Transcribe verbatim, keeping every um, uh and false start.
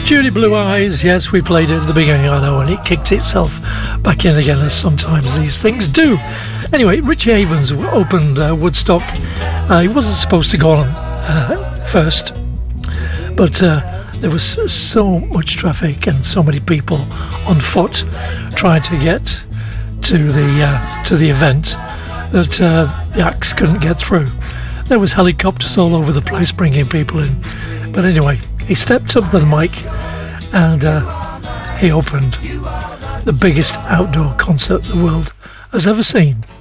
Judy Blue Eyes, yes, we played it at the beginning, I know, and it kicked itself back in again, as sometimes these things do. Anyway, Richie Havens opened uh, Woodstock. Uh, he wasn't supposed to go on uh, first, but uh, there was so much traffic and so many people on foot trying to get to the uh, to the event that uh, the acts couldn't get through. There was helicopters all over the place bringing people in. But anyway, he stepped up to the mic and uh, he opened the biggest outdoor concert the world has ever seen.